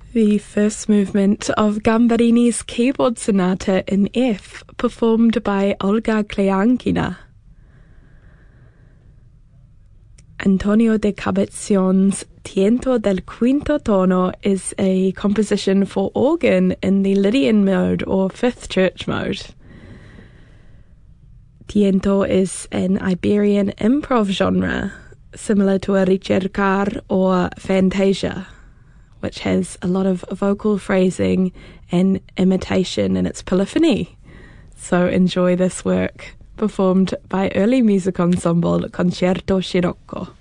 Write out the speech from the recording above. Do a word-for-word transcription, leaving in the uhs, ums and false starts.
The first movement of Gambarini's keyboard sonata in F, performed by Olga Kleankina. Antonio de Cabezon's Tiento del Quinto Tono is a composition for organ in the Lydian mode or fifth church mode. Tiento is an Iberian improv genre, similar to a ricercar or fantasia, which has a lot of vocal phrasing and imitation in its polyphony. So enjoy this work, performed by early music ensemble Concerto Scirocco.